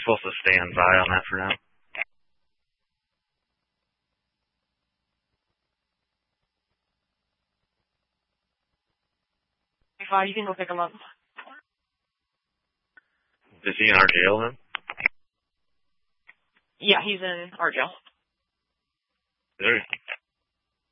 supposed to stand by on that for now. You can go pick him up. Is he in our jail then? Yeah, he's in our jail. Is there